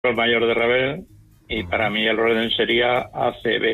el mayor de Ravel, y para mí el orden sería ACB.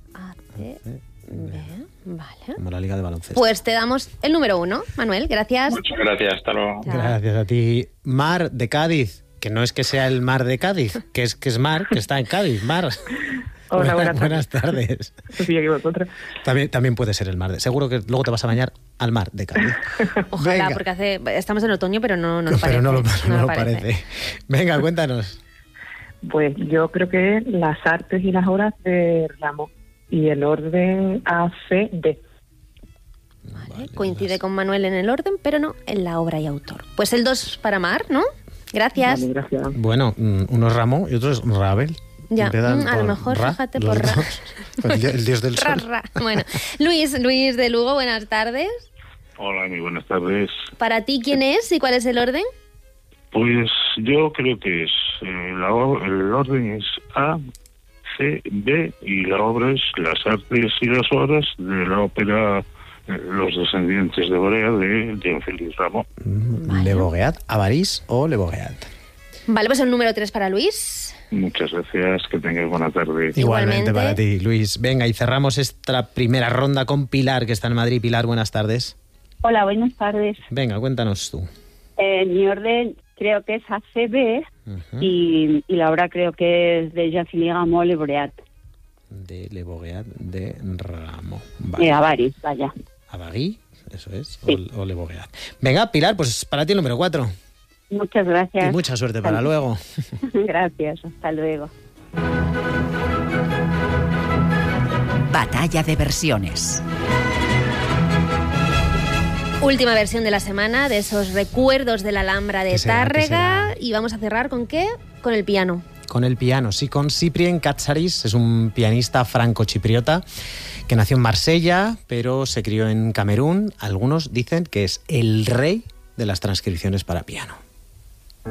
Vale. Como la Liga de Baloncesto. Pues te damos el número 1, Manuel, gracias. Muchas gracias, hasta luego. Gracias a ti. Mar de Cádiz, que no es que sea el mar de Cádiz, que es mar, que está en Cádiz, Mar. Hola, buenas tardes. Sí, aquí vosotros. También puede ser el mar. Seguro que luego te vas a bañar al mar de Cádiz. Ojalá, Venga. porque estamos en otoño, pero no lo parece. Pero no lo parece. Venga, cuéntanos. Pues yo creo que las artes y las obras de Ramos y el orden ACD. Vale, coincide con Manuel en el orden, pero no en la obra y autor. Pues el 2 para Mar, ¿no? Gracias. Vale, gracias. Bueno, uno es Ramo y otro es Ravel. Ya, Empiezan a lo por mejor, Ra, fíjate, los por Ra. dos. El dios del sol. Ra. Bueno, Luis de Lugo, buenas tardes. Hola, muy buenas tardes. ¿Para ti quién es y cuál es el orden? Pues yo creo que es el orden es A, C, B y la obra es las artes y las obras de la ópera Los descendientes de Borea de Jean-Félix Rameau. Vale. Le Bogueat, Avarís o Le Bogueat. Vale, pues el número 3 para Luis. Muchas gracias, que tengáis buena tarde. Igualmente para ti, Luis. Venga, y cerramos esta primera ronda con Pilar, que está en Madrid. Pilar, buenas tardes. Hola, buenas tardes. Venga, cuéntanos tú. Mi orden creo que es ACB y la obra creo que es de Jean-Félix Rameau, Le Boreat. De Le Bogueat de Rameau. Avaris, vaya. Avarí, eso es, Sí. o Le Bogueat. Venga, Pilar, pues para ti el número 4. Muchas gracias. Y mucha suerte para luego. Gracias, hasta luego. Batalla de versiones. Última versión de la semana de esos recuerdos de la Alhambra de ¿Qué será? Tárrega. Y vamos a cerrar ¿con qué? Con el piano. Con el piano, sí, con Cyprien Katsaris, es un pianista franco-chipriota que nació en Marsella, pero se crió en Camerún. Algunos dicen que es el rey de las transcripciones para piano.